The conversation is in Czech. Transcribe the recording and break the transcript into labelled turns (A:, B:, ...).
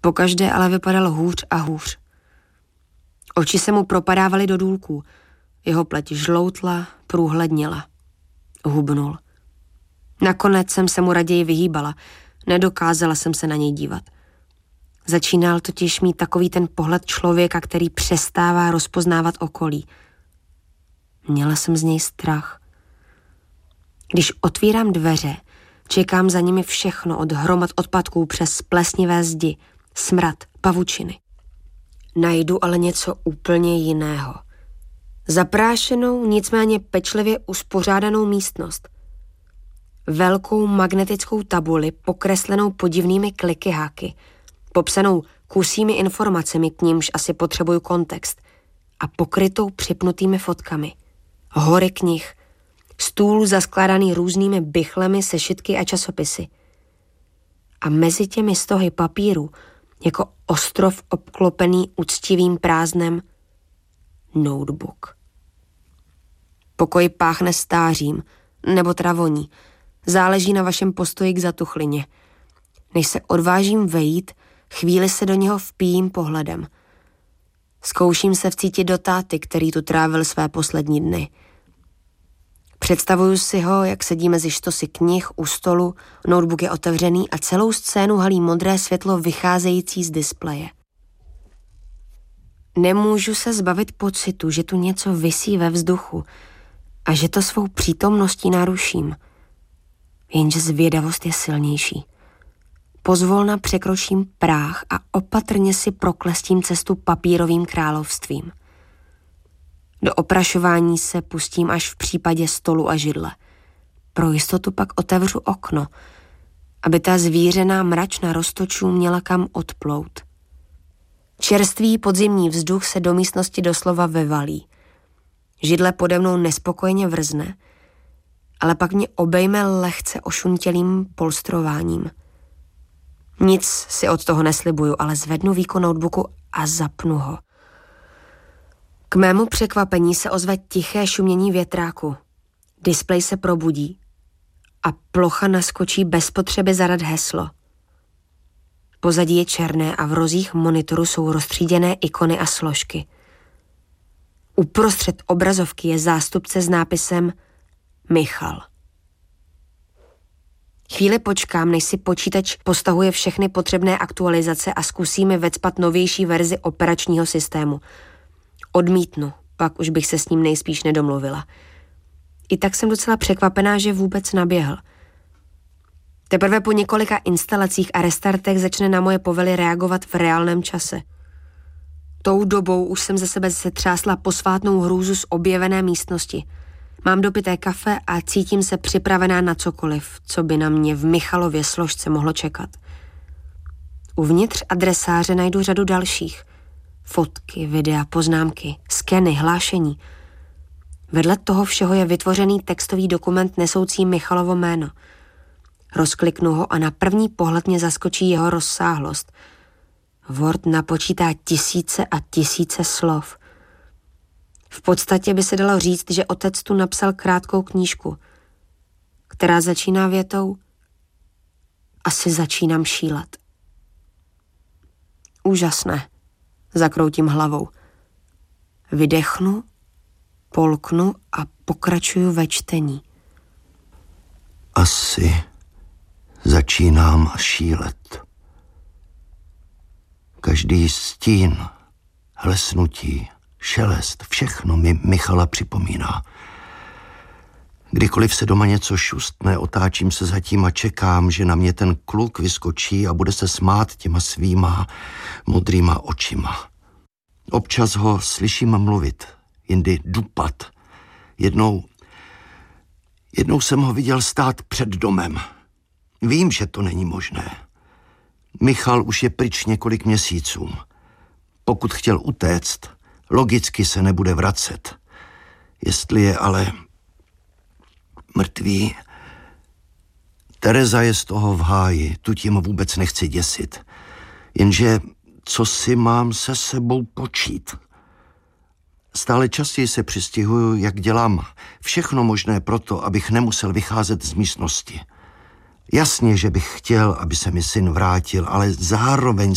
A: Pokaždé ale vypadal hůř a hůř. Oči se mu propadávaly do důlků. Jeho pleť žloutla, průhledněla. Hubnul. Nakonec jsem se mu raději vyhýbala. Nedokázala jsem se na něj dívat. Začínal totiž mít takový ten pohled člověka, který přestává rozpoznávat okolí. Měla jsem z něj strach. Když otvírám dveře, čekám za nimi všechno od hromad odpadků přes plesnivé zdi, smrad, pavučiny. Najdu ale něco úplně jiného. Zaprášenou, nicméně pečlivě uspořádanou místnost. Velkou magnetickou tabuli pokreslenou podivnými kliky háky, popsanou kusými informacemi, k nímž asi potřebuju kontext, a pokrytou připnutými fotkami. Hory knih, stůl zaskládaný různými bychlemi, sešitky a časopisy. A mezi těmi stohy papíru, jako ostrov obklopený uctivým prázdnem, notebook. Pokoj páchne stářím, nebo travoní. Záleží na vašem postoji k zatuchlině. Než se odvážím vejít, chvíli se do něho vpíjím pohledem. Zkouším se vcítit do táty, který tu trávil své poslední dny. Představuju si ho, jak sedí mezi štosy knih u stolu, notebook je otevřený a celou scénu halí modré světlo vycházející z displeje. Nemůžu se zbavit pocitu, že tu něco visí ve vzduchu a že to svou přítomností naruším. Jenže zvědavost je silnější. Pozvolna překročím práh a opatrně si proklestím cestu papírovým královstvím. Do oprašování se pustím až v případě stolu a židle. Pro jistotu pak otevřu okno, aby ta zvířená mračna roztočů měla kam odplout. Čerstvý podzimní vzduch se do místnosti doslova vyvalí. Židle pode mnou nespokojeně vrzne, ale pak mě obejme lehce ošuntělým polstrováním. Nic si od toho neslibuju, ale zvednu výkon notebooku a zapnu ho. K mému překvapení se ozve tiché šumění větráku. Displej se probudí a plocha naskočí bez potřeby zadat heslo. Pozadí je černé a v rozích monitoru jsou roztříděné ikony a složky. Uprostřed obrazovky je zástupce s nápisem Michal. Chvíli počkám, než si počítač postahuje všechny potřebné aktualizace a zkusí mi vecpat novější verzi operačního systému. Odmítnu, pak už bych se s ním nejspíš nedomluvila. I tak jsem docela překvapená, že vůbec naběhl. Teprve po několika instalacích a restartech začne na moje povely reagovat v reálném čase. Tou dobou už jsem ze sebe setřásla posvátnou hrůzu z objevené místnosti. Mám dopité kafe a cítím se připravená na cokoliv, co by na mě v Michalově složce mohlo čekat. Uvnitř adresáře najdu řadu dalších. Fotky, videa, poznámky, skeny, hlášení. Vedle toho všeho je vytvořený textový dokument nesoucí Michalovo jméno. Rozkliknu ho a na první pohled mě zaskočí jeho rozsáhlost. Word napočítá tisíce a tisíce slov. V podstatě by se dalo říct, že otec tu napsal krátkou knížku, která začíná větou Asi začínám šílet. Úžasné, zakroutím hlavou. Vydechnu, polknu a pokračuju ve čtení.
B: Asi začínám šílet. Každý stín, hlesnutí, šelest, všechno mi Michala připomíná. Kdykoliv se doma něco šustne, otáčím se zatím a čekám, že na mě ten kluk vyskočí a bude se smát těma svýma modrýma očima. Občas ho slyším mluvit, jindy dupat. Jednou jsem ho viděl stát před domem. Vím, že to není možné. Michal už je pryč několik měsíců. Pokud chtěl utéct, logicky se nebude vracet. Jestli je ale mrtvý, Tereza je z toho v háji, tu tím vůbec nechci děsit. Jenže co si mám se sebou počít? Stále častěji se přistihuju, jak dělám všechno možné proto, abych nemusel vycházet z místnosti. Jasně, že bych chtěl, aby se mi syn vrátil, ale zároveň